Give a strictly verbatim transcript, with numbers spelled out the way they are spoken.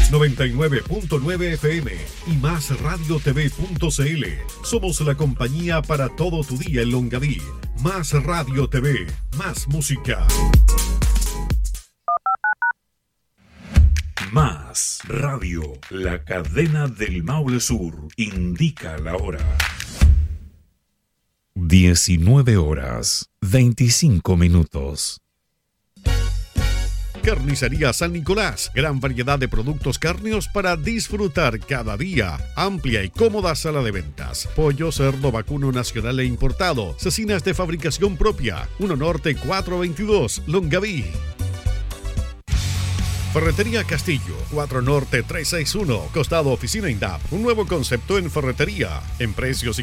noventa y nueve punto nueve F M y más radio t v punto c l. Somos la compañía para todo tu día en Longaví. Más Radio T V, más música. Más Radio, la cadena del Maule Sur, indica la hora. diecinueve horas, veinticinco minutos. Carnicería San Nicolás, gran variedad de productos cárneos para disfrutar cada día. Amplia y cómoda sala de ventas. Pollo, cerdo, vacuno nacional e importado. Cecinas de fabricación propia. uno Norte cuatrocientos veintidós, Longaví. Ferretería Castillo, cuatro Norte trescientos sesenta y uno, costado Oficina INDAP. Un nuevo concepto en ferretería, en precios y